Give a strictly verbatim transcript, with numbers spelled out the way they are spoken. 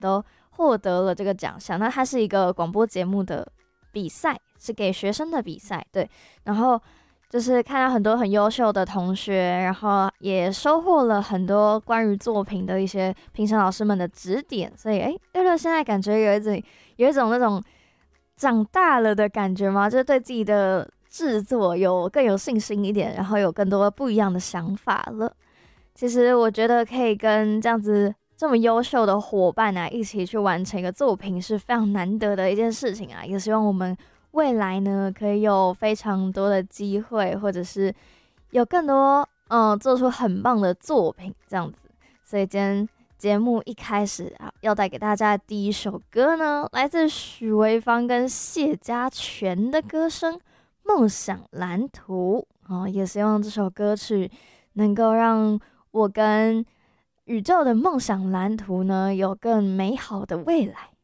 都获得了这个奖项。那它是一个广播节目的比赛，是给学生的比赛，对。然后就是看到很多很优秀的同学，然后也收获了很多关于作品的一些评审老师们的指点，所以哎，六六现在感觉有一种有一种那种长大了的感觉吗？就是对自己的制作有更有信心一点，然后有更多不一样的想法了。其实我觉得可以跟这样子这么优秀的伙伴啊，一起去完成一个作品是非常难得的一件事情啊，也希望我们未来呢，可以有非常多的机会，或者是有更多嗯做出很棒的作品这样子。所以今天节目一开始啊，要带给大家的第一首歌呢，来自许维芳跟谢家全的歌声《梦想蓝图》哦，也希望这首歌曲能够让我跟宇宙的梦想蓝图呢有更美好的未来。